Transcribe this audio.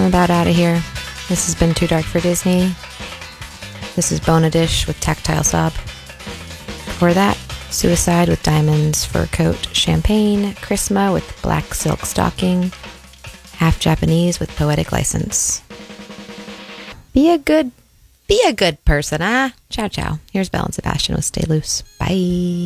about out of here. This has been Too Dark for Disney. This is Bonadish with Tactile Sob. Before that, Suicide with Diamonds Fur Coat Champagne, Chrisma with Black Silk Stocking, Half Japanese with Poetic License. Be a good person, ah? Ciao, ciao. Here's Belle and Sebastian with Stay Loose. Bye.